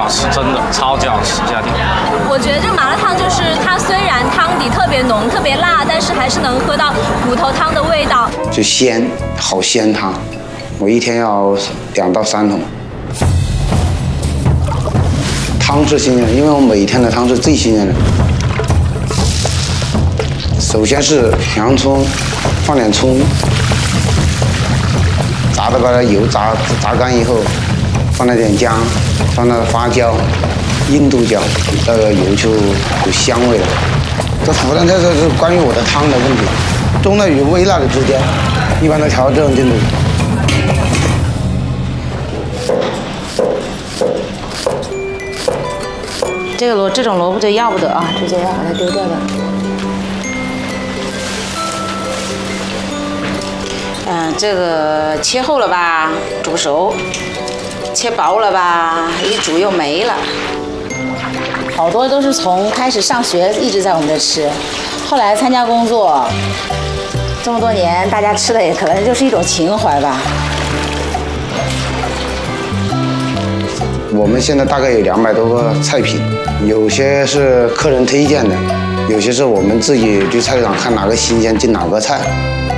吃，真的超级好吃，夏天。 我觉得这个麻辣烫就是它虽然汤底特别浓、特别辣，但是还是能喝到骨头汤的味道。 就鲜，好鲜汤，我一天要2到3桶。汤是新鲜的，因为我每天的汤是最新鲜的。首先是洋葱，放点葱，炸的把它油炸干以后，放了点姜，放了花椒、印度椒，这个油就有香味了。这湖南菜这是关于我的汤的问题，中辣与微辣的之间，一般都调到这种进度。 这种萝卜就要不得啊，直接要把它丢掉的。这个切厚了吧，煮不熟；切薄了吧，一煮又没了。好多都是从开始上学一直在我们这吃，后来参加工作，这么多年，大家吃的也可能就是一种情怀吧。 我们现在大概有200多个菜品，有些是客人推荐的，有些是我们自己去菜市场看哪个新鲜进哪个菜。